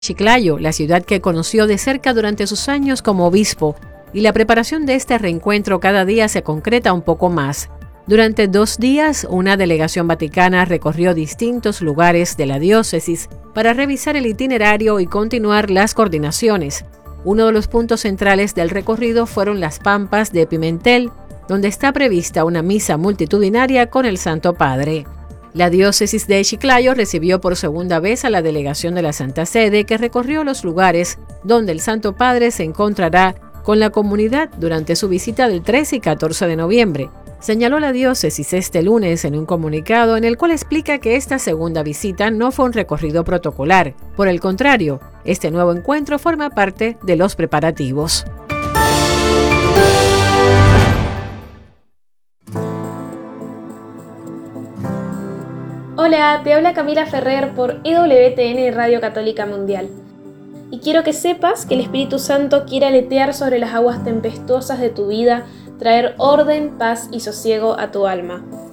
Chiclayo, la ciudad que conoció de cerca durante sus años como obispo, y la preparación de este reencuentro cada día se concreta un poco más. Durante 2 días, una delegación vaticana recorrió distintos lugares de la diócesis para revisar el itinerario y continuar las coordinaciones. Uno de los puntos centrales del recorrido fueron las Pampas de Pimentel, donde está prevista una misa multitudinaria con el Santo Padre. La diócesis de Chiclayo recibió por segunda vez a la delegación de la Santa Sede, que recorrió los lugares donde el Santo Padre se encontrará con la comunidad durante su visita del 13 y 14 de noviembre. Señaló la diócesis este lunes en un comunicado en el cual explica que esta segunda visita no fue un recorrido protocolar. Por el contrario, este nuevo encuentro forma parte de los preparativos. Hola, te habla Camila Ferrer por EWTN Radio Católica Mundial. Y quiero que sepas que el Espíritu Santo quiere aletear sobre las aguas tempestuosas de tu vida, traer orden, paz y sosiego a tu alma.